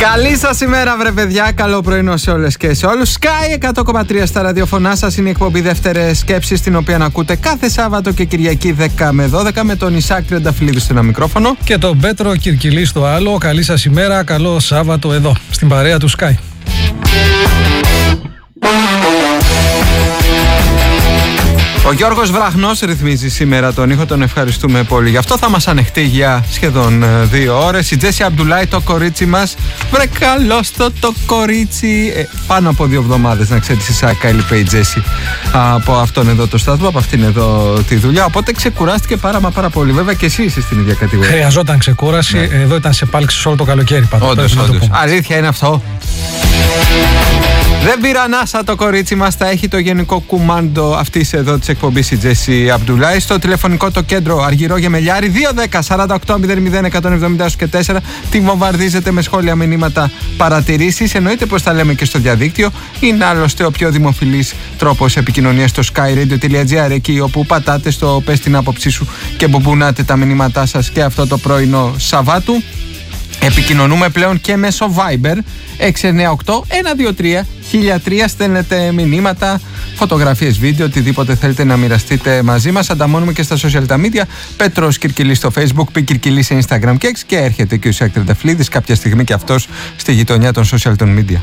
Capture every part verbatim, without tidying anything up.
Καλή σας ημέρα, βρε παιδιά. Καλό πρωινό σε όλες και σε όλους. Sky εκατό κόμμα τρία στα ραδιοφωνά σας. Είναι η εκπομπή Δεύτερες Σκέψεις, την οποία να ακούτε κάθε Σάββατο και Κυριακή δέκα με δώδεκα, με τον Ισάκ Τριανταφυλλίδη στο ένα μικρόφωνο και τον Πέτρο Κυρκυλή στο άλλο. Καλή σας ημέρα, καλό Σάββατο εδώ στην παρέα του Sky. Ο Γιώργος Βραχνός ρυθμίζει σήμερα τον ήχο, τον ευχαριστούμε πολύ. Γι' αυτό θα μας ανεχτεί για σχεδόν δύο ώρες. Η Τζέσι Αμπτουλάη, το κορίτσι μας. Βρε καλώς το το κορίτσι. Ε, πάνω από δύο εβδομάδες, να ξέρεις, Ισάκα, έλειπε η Τζέσι από αυτόν εδώ το σταθμό, από αυτήν εδώ τη δουλειά. Οπότε ξεκουράστηκε πάρα μα πάρα πολύ. Βέβαια και εσύ είσαι στην ίδια κατηγορία. Χρειαζόταν ξεκούραση. Ναι. Εδώ ήταν σε πάλξης όλο το καλοκαίρι. Όντως, όντως. Αλήθεια είναι αυτό. Δεν πήρα ανάσα το κορίτσι μας, θα έχει το γενικό κουμάντο αυτής εδώ της εκπομπής η Τζέσι Αμπτουλάη. Στο τηλεφωνικό το κέντρο Αργυρό Γεμελιάρη δύο δέκα σαράντα οκτώ μηδέν μηδέν εκατόν εβδομήντα και τέσσερα. Τη βομβαρδίζετε με σχόλια, μηνύματα, παρατηρήσεις. Εννοείται πως τα λέμε και στο διαδίκτυο. Είναι άλλωστε ο πιο δημοφιλής τρόπος επικοινωνίας στο skyradio τελεία gr, εκεί όπου πατάτε στο πες την άποψή σου και μπουμπουνάτε τα μηνύματά σας και αυτό το πρωινό Σαββάτου. Επικοινωνούμε πλέον και μέσω Viber έξι εννιά οκτώ ένα δύο τρία χίλια τρία. Στέλνετε μηνύματα, φωτογραφίες, βίντεο, οτιδήποτε θέλετε να μοιραστείτε μαζί μας. Ανταμώνουμε και στα social τα media. Πέτρος Κυρκυλής στο Facebook, Π Κυρκυλής σε Instagram και X, και έρχεται και ο Ισάκ Τριανταφυλλίδης κάποια στιγμή και αυτός στη γειτονιά των social των media.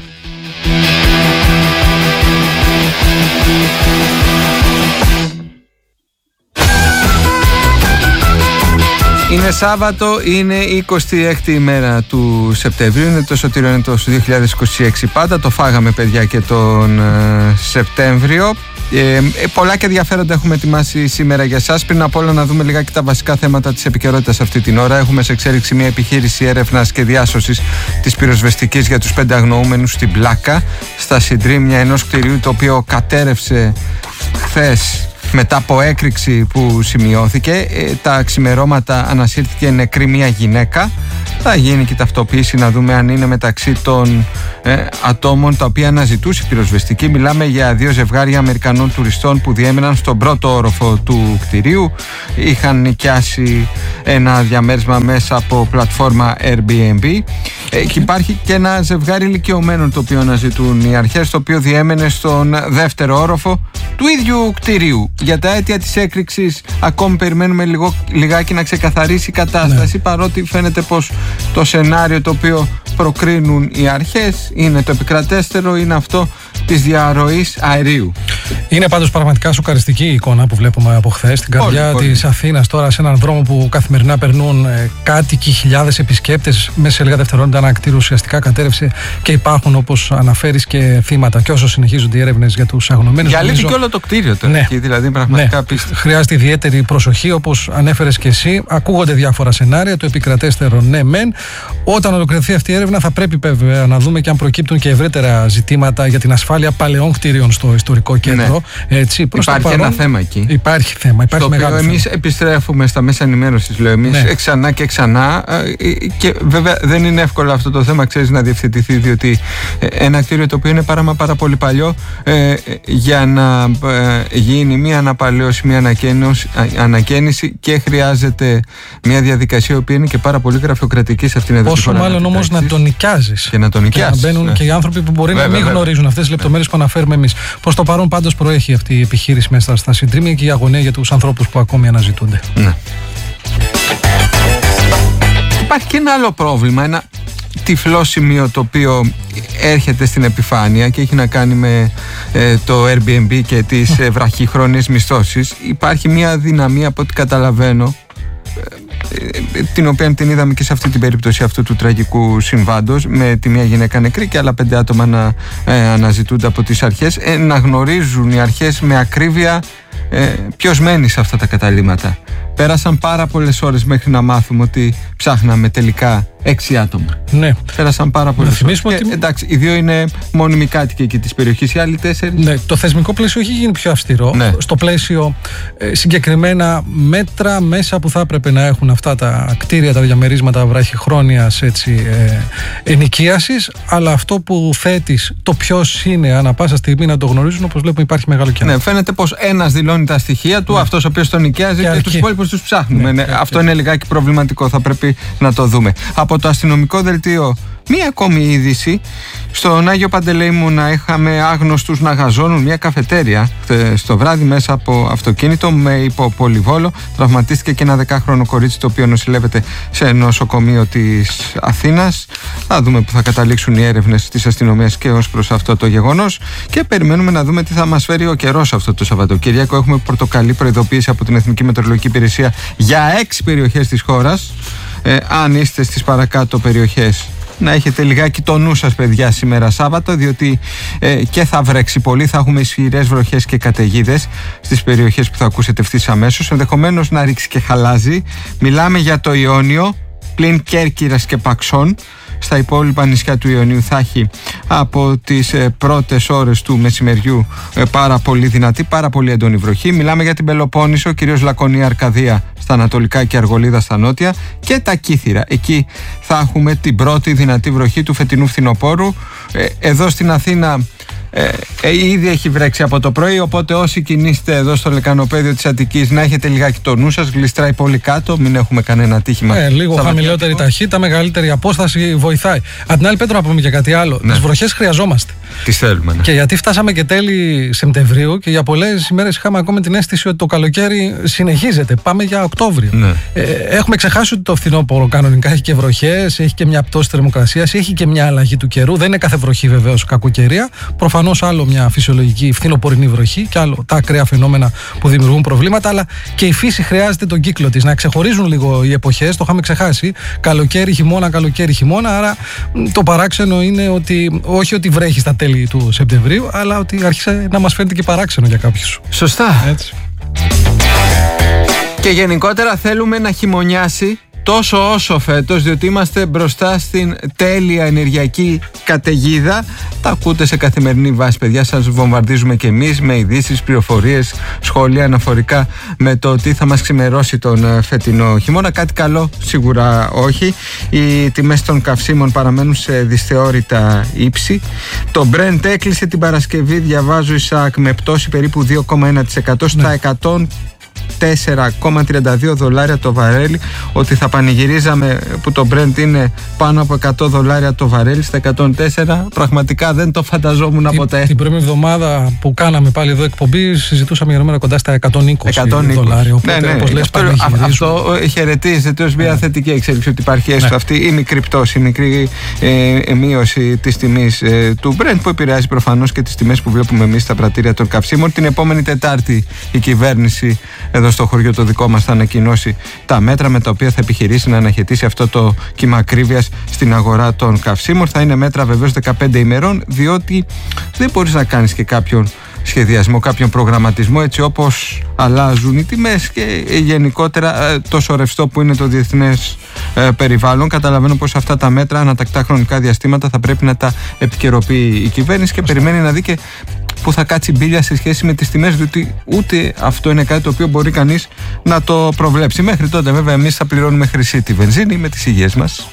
Είναι Σάββατο, είναι η εικοστή έκτη ημέρα του Σεπτεμβρίου, είναι το σωτήριο έτος του δύο χιλιάδες είκοσι έξι πάντα. Το φάγαμε, παιδιά, και τον ε, Σεπτέμβριο. Ε, ε, πολλά και ενδιαφέροντα έχουμε ετοιμάσει σήμερα για εσάς. Πριν απ' όλα να δούμε λιγάκι τα βασικά θέματα της επικαιρότητας αυτή την ώρα. Έχουμε σε εξέλιξη μια επιχείρηση έρευνας και διάσωσης της πυροσβεστικής για τους πέντε αγνοούμενους στην Πλάκα, στα συντρίμμια ενός κτηρίου το οποίο κατέρευσε χθες μετά από έκρηξη που σημειώθηκε. Ε, τα ξημερώματα ανασύρθηκε νεκρή μια γυναίκα. Θα γίνει και η ταυτοποίηση να δούμε αν είναι μεταξύ των ε, ατόμων τα οποία αναζητούσε η πυροσβεστική. Μιλάμε για δύο ζευγάρια Αμερικανών τουριστών που διέμεναν στον πρώτο όροφο του κτηρίου. Είχαν νοικιάσει ένα διαμέρισμα μέσα από πλατφόρμα Airbnb. Ε, και υπάρχει και ένα ζευγάρι ηλικιωμένων το οποίο αναζητούν οι αρχές, το οποίο διέμενε στον δεύτερο όροφο του ίδιου κτηρίου. Για τα αίτια της έκρηξης ακόμη περιμένουμε λίγο, λιγάκι να ξεκαθαρίσει η κατάσταση, ναι. Παρότι φαίνεται πως το σενάριο το οποίο προκρίνουν οι αρχές είναι το επικρατέστερο, είναι αυτό της διαρροής αερίου. Είναι πάντως πραγματικά σοκαριστική η εικόνα που βλέπουμε από χθες στην καρδιά της Αθήνας, τώρα σε έναν δρόμο που καθημερινά περνούν ε, κάτοικοι, χιλιάδες επισκέπτες. Μέσα σε λίγα δευτερόλεπτα ένα κτίριο ουσιαστικά κατέρευσε και υπάρχουν, όπως αναφέρεις, και θύματα. Και όσο συνεχίζονται οι έρευνες για τους αγνοωμένους. Διαλύθηκε νομίζω... και όλο το κτίριο τώρα. Ναι. Δηλαδή πραγματικά ναι. Πίστη. Χρειάζεται ιδιαίτερη προσοχή, όπως ανέφερες και εσύ. Ακούγονται διάφορα σενάρια. Το επικρατέστερο, ναι, μεν. Όταν ολοκληρωθεί αυτή η έρευνα, θα πρέπει βέβαια να δούμε και αν προκύπτουν και ευρύτερα ζητήματα για την ασφάλεια παλαιών κτίριων στο ιστορικό κέντρο. Ναι. Έτσι, προς υπάρχει παρόν, ένα θέμα εκεί. Υπάρχει θέμα. Υπάρχει στο οποίο εμείς επιστρέφουμε στα μέσα ενημέρωσης, λέω εμείς, ναι. ξανά και ξανά. Και βέβαια δεν είναι εύκολο αυτό το θέμα, ξέρεις, να διευθετηθεί, διότι ένα κτίριο το οποίο είναι πάρα, μα πάρα πολύ παλιό, ε, για να ε, γίνει μια αναπαλαίωση, μια ανακαίνιση, και χρειάζεται μια διαδικασία η οποία είναι και πάρα πολύ γραφειοκρατική σε αυτήν εδώ. Πόσο μάλλον όμως να τον νοικιάζεις. Και να τον νοικιάζεις. Και να μπαίνουν ναι. και οι άνθρωποι που μπορεί βέβαια, να μην βέβαια. γνωρίζουν αυτές τις λεπτομέρειες που αναφέρουμε εμείς. Προς το παρόν πάντως προέχει αυτή η επιχείρηση μέσα στα συντρίμμια και η αγωνία για τους ανθρώπους που ακόμη αναζητούνται. Ναι. Υπάρχει και ένα άλλο πρόβλημα, ένα τυφλό σημείο το οποίο έρχεται στην επιφάνεια και έχει να κάνει με ε, το Airbnb και τις ε, βραχυχρόνιες μισθώσεις. Υπάρχει μια δυναμία, από ό,τι καταλαβαίνω, ε, την οποία την είδαμε και σε αυτή την περίπτωση αυτού του τραγικού συμβάντος, με τη μία γυναίκα νεκρή και άλλα πέντε άτομα να ε, αναζητούνται από τις αρχές, ε, να γνωρίζουν οι αρχές με ακρίβεια ε, ποιος μένει σε αυτά τα καταλύματα. Πέρασαν πάρα πολλές ώρες μέχρι να μάθουμε ότι ψάχναμε τελικά έξι άτομα. Ναι. Πέρασαν πάρα πολλές ώρες. Ότι... Και, εντάξει, οι δύο είναι μόνιμοι κάτοικοι εκεί της περιοχής, οι άλλοι τέσσερις. Ναι, το θεσμικό πλαίσιο έχει γίνει πιο αυστηρό. Ναι. Στο πλαίσιο ε, συγκεκριμένα μέτρα μέσα που θα έπρεπε να έχουν αυτά τα κτίρια, τα διαμερίσματα βραχυχρόνιας έτσι, ε, ενοικίασης. Αλλά αυτό που θέτεις, το ποιος είναι, ανά πάσα στιγμή να το γνωρίζουν, όπως βλέπουμε υπάρχει μεγάλο κενό. Ναι, φαίνεται πως ένας δηλώνει τα στοιχεία του, ναι. αυτός ο οποίος τον νοικιάζει, και, και τους υπόλοιπους τους ψάχνουμε. Ναι, ναι, αυτό είναι λιγάκι προβληματικό, θα πρέπει να το δούμε. Από το αστυνομικό δελτίο Μία ακόμη είδηση. Στον Άγιο Παντελεήμονα είχαμε άγνωστους να γαζώνουν μια καφετέρια στο βράδυ μέσα από αυτοκίνητο με υποπολιβόλο. Τραυματίστηκε και ένα δεκάχρονο κορίτσι το οποίο νοσηλεύεται σε νοσοκομείο της Αθήνας. Θα δούμε που θα καταλήξουν οι έρευνες της αστυνομίας και ως προς αυτό το γεγονός και περιμένουμε να δούμε τι θα μας φέρει ο καιρός αυτό το Σαββατοκύριακο. Έχουμε πορτοκαλί προειδοποίηση από την Εθνική Μετεωρολογική Υπηρεσία για έξι περιοχές της χώρας. Ε, αν είστε στις παρακάτω περιοχές, να έχετε λιγάκι το νου σας, παιδιά, σήμερα Σάββατο, διότι ε, και θα βρέξει πολύ, θα έχουμε ισχυρές βροχές και καταιγίδες στις περιοχές που θα ακούσετε ευθύς αμέσως, ενδεχομένως να ρίξει και χαλάζει. Μιλάμε για το Ιόνιο, πλην Κέρκυρας και Παξών. Στα υπόλοιπα νησιά του Ιωνίου θα έχει από τις ε, πρώτες ώρες του μεσημεριού ε, πάρα πολύ δυνατή, πάρα πολύ έντονη βροχή. Μιλάμε για την Πελοπόννησο, κυρίως Λακωνία, Αρκαδία στα ανατολικά και Αργολίδα στα νότια και τα Κύθυρα. Εκεί θα έχουμε την πρώτη δυνατή βροχή του φετινού φθινοπόρου. Ε, εδώ στην Αθήνα Ε, ε, ήδη έχει βρέξει από το πρωί, οπότε όσοι κινείστε εδώ στο λεκανοπέδιο της Αττικής να έχετε λιγάκι το νου σας, γλιστράει πολύ κάτω, μην έχουμε κανένα ατύχημα. Ε, λίγο χαμηλότερη ταχύτητα, μεγαλύτερη απόσταση βοηθάει. Απ' την άλλη, Πέτρο, να πούμε και κάτι άλλο. Ναι. Τις βροχές χρειαζόμαστε. Τις θέλουμε, ναι. Και γιατί φτάσαμε και τέλη Σεπτεμβρίου και για πολλές ημέρες είχαμε ακόμα την αίσθηση ότι το καλοκαίρι συνεχίζεται. Πάμε για Οκτώβριο. Ναι. Ε, έχουμε ξεχάσει ότι το φθινόπωρο κανονικά έχει και βροχές, έχει και μια πτώση θερμοκρασίας, έχει και μια αλλαγή του καιρού. Δεν είναι κάθε βροχή βεβαίως κακοκαιρία. Προφανώς άλλο μια φυσιολογική φθινοπορεινή βροχή και άλλο τα ακραία φαινόμενα που δημιουργούν προβλήματα. Αλλά και η φύση χρειάζεται τον κύκλο της. Να ξεχωρίζουν λίγο οι εποχές, το είχαμε ξεχάσει. Καλοκαίρι, χειμώνα, καλοκαίρι, χειμώνα. Άρα το παράξενο είναι ότι όχι ότι βρέχει στα τέλη του Σεπτεμβρίου, αλλά ότι άρχισε να μας φαίνεται και παράξενο για κάποιους. Σωστά. Έτσι. Και γενικότερα θέλουμε να χειμωνιάσει τόσο όσο φέτος, διότι είμαστε μπροστά στην τέλεια ενεργειακή καταιγίδα. Τα ακούτε σε καθημερινή βάση, παιδιά, σας βομβαρδίζουμε και εμείς με ειδήσεις, πληροφορίες, σχόλια αναφορικά με το τι θα μας ξημερώσει τον φετινό χειμώνα. Κάτι καλό σίγουρα όχι. Οι τιμές των καυσίμων παραμένουν σε δυσθεώρητα ύψη. Το Brent έκλεισε την Παρασκευή, διαβάζω, Ισαάκ, με πτώση περίπου δύο κόμμα ένα τοις εκατό στα ναι. εκατόν τέσσερα κόμμα τριάντα δύο δολάρια το βαρέλι. Ότι θα πανηγυρίζαμε που το Brent είναι πάνω από εκατό δολάρια το βαρέλι στα εκατόν τέσσερα, πραγματικά δεν το φανταζόμουν την, ποτέ. Την πρώτη εβδομάδα που κάναμε πάλι εδώ εκπομπή συζητούσαμε για νούμερα κοντά στα εκατόν είκοσι δολάρια. Οπότε, ναι, ναι. Όπως λες, αυτό, αυτό χαιρετίζεται ως μια ναι. θετική εξέλιξη, ότι υπάρχει έστω ναι. αυτή η μικρή πτώση, η μικρή ε, μείωση της τιμής ε, του Brent, που επηρεάζει προφανώς και τις τιμές που βλέπουμε εμείς στα πρατήρια των καυσίμων. Την επόμενη Τετάρτη η κυβέρνηση εδώ στο χωριό το δικό μας θα ανακοινώσει τα μέτρα με τα οποία θα επιχειρήσει να αναχαιτήσει αυτό το κύμα ακρίβειας στην αγορά των καυσίμων. Θα είναι μέτρα βεβαίως δεκαπέντε ημερών, διότι δεν μπορείς να κάνεις και κάποιον σχεδιασμό, κάποιον προγραμματισμό έτσι όπως αλλάζουν οι τιμές και γενικότερα τόσο ρευστό που είναι το διεθνές περιβάλλον. Καταλαβαίνω πως αυτά τα μέτρα ανατακτά χρονικά διαστήματα θα πρέπει να τα επικαιροποιεί η κυβέρνηση και περιμένει να δει και που θα κάτσει μπίλια σε σχέση με τις τιμές, διότι ούτε αυτό είναι κάτι το οποίο μπορεί κανείς να το προβλέψει. Μέχρι τότε βέβαια εμείς θα πληρώνουμε χρυσή τη βενζίνη με τις υγείες μας.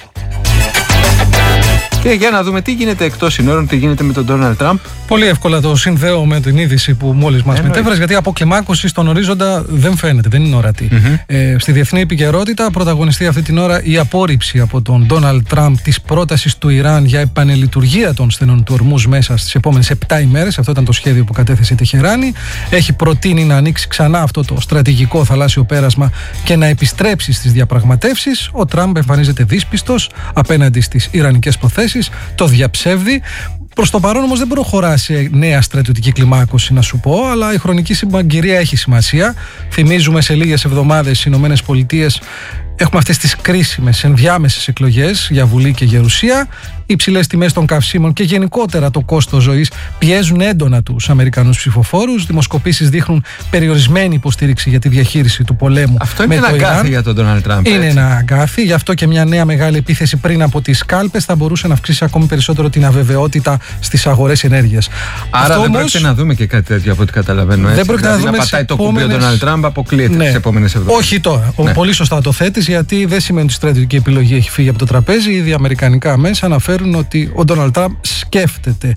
Και για να δούμε τι γίνεται εκτός συνόρων, τι γίνεται με τον Ντόναλντ Τραμπ. Πολύ εύκολα το συνδέω με την είδηση που μόλις μας μετέφερες, γιατί αποκλιμάκωση στον ορίζοντα δεν φαίνεται, δεν είναι ορατή. Mm-hmm. Ε, στη διεθνή επικαιρότητα πρωταγωνιστεί αυτή την ώρα η απόρριψη από τον Ντόναλντ Τραμπ της πρότασης του Ιράν για επανελειτουργία των στενών του Ορμούζ μέσα στις επόμενες επτά ημέρες. Αυτό ήταν το σχέδιο που κατέθεσε η Τεχεράνη. Έχει προτείνει να ανοίξει ξανά αυτό το στρατηγικό θαλάσσιο πέρασμα και να επιστρέψει στις διαπραγματεύσεις. Ο Τραμπ εμφανίζεται δύσπιστος απέναντι στις ιρανικές προθέσεις, το διαψεύδει. Προς το παρόν όμως δεν προχωρά σε νέα στρατιωτική κλιμάκωση, να σου πω, αλλά η χρονική συμπαγγυρία έχει σημασία. Θυμίζουμε σε λίγες εβδομάδες στις Ηνωμένες Πολιτείες έχουμε αυτές τις κρίσιμες ενδιάμεσες εκλογές για Βουλή και Γερουσία. Οι υψηλές τιμές των καυσίμων και γενικότερα το κόστος ζωής πιέζουν έντονα τους Αμερικανούς ψηφοφόρους. Δημοσκοπήσεις δείχνουν περιορισμένη υποστήριξη για τη διαχείριση του πολέμου. Αυτό είναι ένα αγκάθι για τον Ντόναλντ Τραμπ. Είναι έτσι. Ένα αγκάθι, γι' αυτό και μια νέα μεγάλη επίθεση πριν από τις κάλπες θα μπορούσε να αυξήσει ακόμη περισσότερο την αβεβαιότητα στις αγορές ενέργειας. Άρα αυτό δεν όμως, πρόκειται να δούμε και κάτι τέτοιο από ό,τι καταλαβαίνω. Έτσι. Δεν πρόκειται δηλαδή να δούμε. Να πατάει το επόμενες... κουμπί ο Ντόναλντ Τραμπ, αποκλείεται ναι. τις επόμενες εβδομάδες. Όχι τώρα. Ναι. Πολύ σωστά το θέτεις, γιατί δεν σημαίνει ότι η στρατιωτική επιλογή έχει φύγει από το τραπέζι. Ήδη αμερικανικά μέσα αναφέρουν ότι ο Ντόναλντ Τραμπ σκέφτεται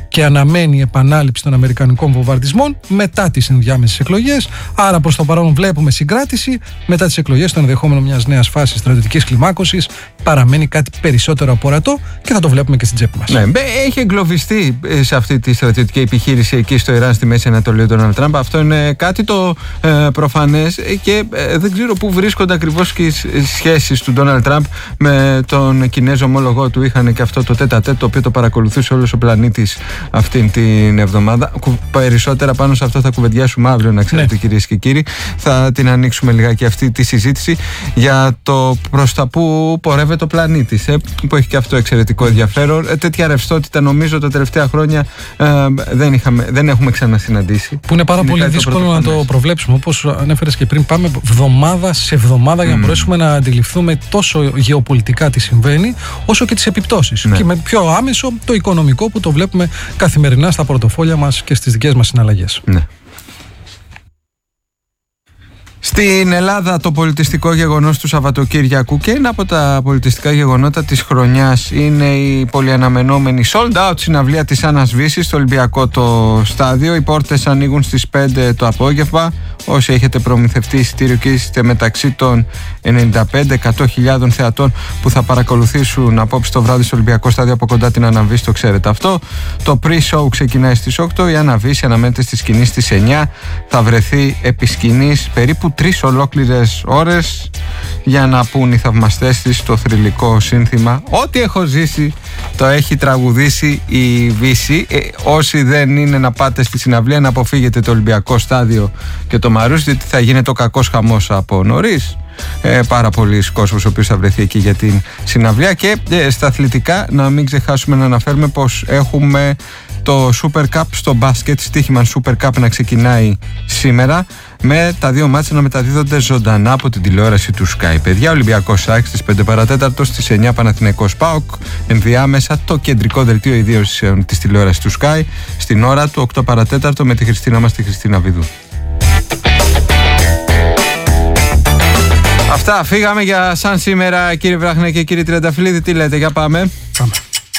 και αναμένει επανάληψη των αμερικανικών βομβαρδισμών μετά τις ενδιάμεσες εκλογές. Άρα προς το παρόν βλέπουμε συγκράτηση. Μετά τις εκλογές, το ενδεχόμενο μιας νέας φάσης στρατιωτικής κλιμάκωσης παραμένει κάτι περισσότερο από ορατό και θα το βλέπουμε και στην τσέπη μας. Ναι, έχει εγκλωβιστεί σε αυτή τη στρατιωτική επιχείρηση εκεί στο Ιράν, στη Μέση Ανατολή, ο Ντόναλντ Τραμπ. Αυτό είναι κάτι το ε, προφανές και ε, δεν ξέρω πού βρίσκονται ακριβώς και οι σχέσεις του Ντόναλντ Τραμπ με τον Κινέζο ομόλογό του. Είχαν και αυτό το τέτα-τέτ το οποίο το παρακολουθούσε όλος ο πλανήτης αυτήν την εβδομάδα. Περισσότερα πάνω σε αυτό θα κουβεντιάσουμε αύριο, να ξέρετε, ναι, κυρίες και κύριοι. Θα την ανοίξουμε λιγάκι αυτή τη συζήτηση για το προς τα που πορεύεται ο πλανήτης, ε, που έχει και αυτό εξαιρετικό ενδιαφέρον. Ε, τέτοια ρευστότητα νομίζω τα τελευταία χρόνια ε, δεν, είχαμε, δεν έχουμε ξανασυναντήσει. Που είναι πάρα είναι πολύ δύσκολο να το προβλέψουμε. Όπως ανέφερες και πριν, πάμε εβδομάδα σε εβδομάδα mm. για να μπορέσουμε να αντιληφθούμε τόσο γεωπολιτικά τι συμβαίνει, όσο και τις επιπτώσεις. Ναι. Και με πιο άμεσο το οικονομικό που το βλέπουμε καθημερινά στα πορτοφόλια μας και στις δικές μας συναλλαγές. Ναι. Στην Ελλάδα το πολιτιστικό γεγονός του Σαββατοκύριακου και ένα από τα πολιτιστικά γεγονότα της χρονιάς είναι η πολυαναμενόμενη sold out συναυλία της Άννας Βύσης στο Ολυμπιακό το στάδιο. Οι πόρτες ανοίγουν στις πέντε το απόγευμα. Όσοι έχετε προμηθευτεί εισιτήριο και είστε μεταξύ των ενενήντα πέντε με εκατό χιλιάδων θεατών που θα παρακολουθήσουν απόψε το βράδυ στο Ολυμπιακό στάδιο από κοντά την Άννα Βύση, το ξέρετε αυτό. Το pre-show ξεκινάει στις οκτώ. Η Άννα Βύση αναμένεται στη σκηνή στις εννιά. Θα βρεθεί επί σκηνής περίπου τρεις ολόκληρες ώρες για να πούν οι θαυμαστές της το θρυλικό σύνθημα. Ό,τι έχω ζήσει το έχει τραγουδήσει η Βύση. Ε, όσοι δεν είναι να πάτε στη συναυλία, να αποφύγετε το Ολυμπιακό στάδιο και το Μαρούσι, γιατί θα γίνεται ο κακός χαμός από νωρίς. Ε, πάρα πολλοί κόσμος ο οποίος θα βρεθεί εκεί για την συναυλία. Και ε, στα αθλητικά να μην ξεχάσουμε να αναφέρουμε πως έχουμε το Super Cup στο μπάσκετ, στοίχημα Super Cup να ξεκινάει σήμερα, με τα δύο μάτια να μεταδίδονται ζωντανά από την τηλεόραση του Sky. Παιδιά, Ολυμπιακός ΑΕΚ στις πέντε παρά τέταρτο, στις εννιά Παναθηναϊκός ΠΑΟΚ, ενδιάμεσα το κεντρικό δελτίο ιδίωσης της τηλεόρασης του Sky στην ώρα του οκτώ παρά τέταρτο με τη Χριστίνα μας, τη Χριστίνα Βιδού. Αυτά, φύγαμε για σαν σήμερα, κύριε Βράχνε και κύριε Τριανταφυλλίδη. Τι λέτε, για πάμε. Πάμε.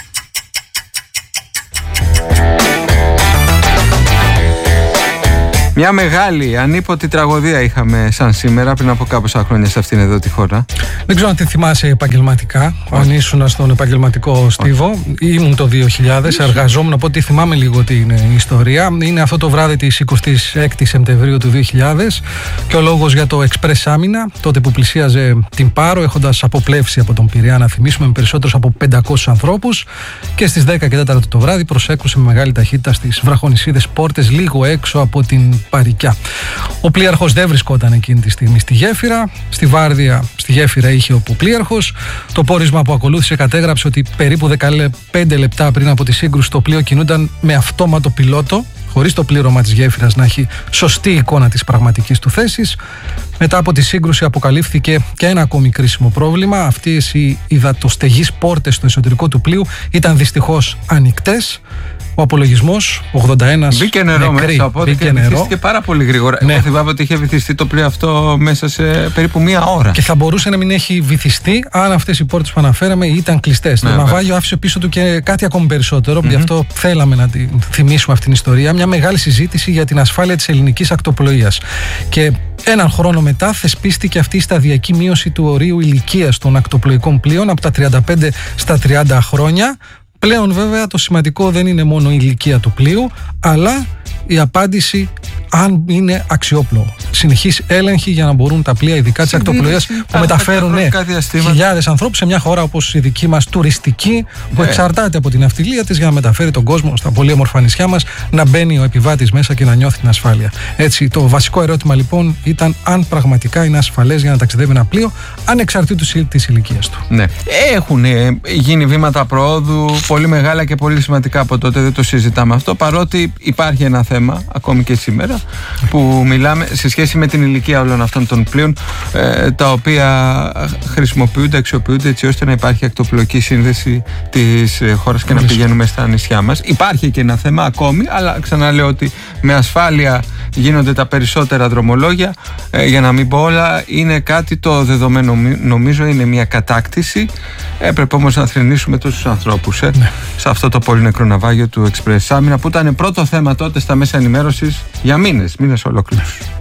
Μια μεγάλη, ανίποτη τραγωδία είχαμε σαν σήμερα πριν από κάμποσα χρόνια σε αυτήν εδώ τη χώρα. Δεν ξέρω αν τη θυμάσαι επαγγελματικά, oh. αν ήσουν στον επαγγελματικό στίβο. Oh. Ήμουν το δύο χιλιάδες, oh. εργαζόμουν, οπότε θυμάμαι λίγο τι είναι η ιστορία. Είναι αυτό το βράδυ της εικοστής έκτης Σεπτεμβρίου του δύο χιλιάδες και ο λόγος για το Express Άμυνα, τότε που πλησίαζε την Πάρο, έχοντας αποπλεύσει από τον Πειραιά, να θυμίσουμε, με περισσότερους από πεντακόσιους ανθρώπους, και στις δέκα και τέταρτο το βράδυ προσέκρουσε με μεγάλη ταχύτητα στις βραχονησίδες πόρτες, λίγο έξω από την Παρικιά. Ο πλοίαρχος δεν βρισκόταν εκείνη τη στιγμή στη γέφυρα. Στη βάρδια στη γέφυρα είχε ο πλοίαρχος. Το πόρισμα που ακολούθησε κατέγραψε ότι περίπου δεκαπέντε λεπτά πριν από τη σύγκρουση το πλοίο κινούνταν με αυτόματο πιλότο, χωρίς το πλήρωμα της γέφυρας να έχει σωστή εικόνα της πραγματικής του θέσης. Μετά από τη σύγκρουση αποκαλύφθηκε και ένα ακόμη κρίσιμο πρόβλημα. Αυτές οι υδατοστεγείς πόρτες στο εσωτερικό του πλοίου ήταν δυστυχώς ανοιχτές. Ο απολογισμός ογδόντα ένα μπήκε νερό νεκροί, μέσα, οπότε και βυθίστηκε πάρα πολύ γρήγορα. Ναι. Εγώ θυμάμαι ότι είχε βυθιστεί το πλοίο αυτό μέσα σε περίπου μία ώρα. Και θα μπορούσε να μην έχει βυθιστεί αν αυτές οι πόρτες που αναφέραμε ήταν κλειστές. Ναι, το ναυάγιο άφησε πίσω του και κάτι ακόμη περισσότερο. Mm-hmm. Γι' αυτό θέλαμε να τη θυμίσουμε αυτήν την ιστορία. Μια μεγάλη συζήτηση για την ασφάλεια της ελληνικής ακτοπλοείας. Και έναν χρόνο μετά θεσπίστηκε αυτή η σταδιακή μείωση του ορίου ηλικίας των ακτοπλοϊκών πλοίων από τα τριάντα πέντε στα τριάντα χρόνια. Πλέον βέβαια το σημαντικό δεν είναι μόνο η ηλικία του πλοίου, αλλά η απάντηση αν είναι αξιόπλο. Συνεχής έλεγχη για να μπορούν τα πλοία, ειδικά της ακτοπλοείας, που μεταφέρουν ναι, χιλιάδες ανθρώπους σε μια χώρα όπως η δική μας, τουριστική, που εξαρτάται από την ναυτιλία της για να μεταφέρει τον κόσμο στα πολύ όμορφα νησιά μας, να μπαίνει ο επιβάτης μέσα και να νιώθει την ασφάλεια. Έτσι, το βασικό ερώτημα λοιπόν ήταν αν πραγματικά είναι ασφαλές για να ταξιδεύει ένα πλοίο, ανεξαρτήτως της ηλικίας του. Ναι. Έχουν γίνει βήματα προόδου πολύ μεγάλα και πολύ σημαντικά από τότε, δεν το συζητάμε αυτό, παρότι υπάρχει ένα θέμα ακόμη και σήμερα που μιλάμε σε σχέση με την ηλικία όλων αυτών των πλοίων, ε, τα οποία χρησιμοποιούνται, αξιοποιούνται έτσι ώστε να υπάρχει ακτοπλοϊκή σύνδεση της χώρας και να πηγαίνουμε στα νησιά μας. Υπάρχει και ένα θέμα ακόμη, αλλά ξαναλέω ότι με ασφάλεια γίνονται τα περισσότερα δρομολόγια, ε, για να μην πω όλα. Είναι κάτι το δεδομένο, νομίζω, είναι μια κατάκτηση. Έπρεπε όμως να θρηνήσουμε τόσους ανθρώπους ε, ναι. σε αυτό το πολύ νεκρό ναυάγιο του Express Άμυνα, που ήταν πρώτο θέμα τότε στα μέσα ενημέρωσης για μήνες, μήνες ολόκληρους.